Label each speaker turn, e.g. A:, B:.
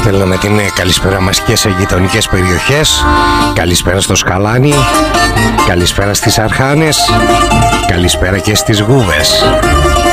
A: Στέλνουμε την καλησπέρα μας και σε γειτονικές περιοχές. Καλησπέρα στο Σκαλάνι, καλησπέρα στις Αρχάνες, καλησπέρα και στις Γούβες.